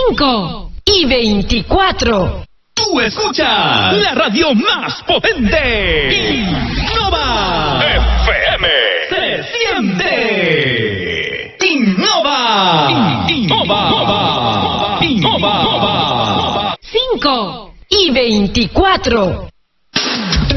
5:24. Tú escuchas la radio más potente. Innova FM. Se siente. Innova. Innova. Innova. 5:24.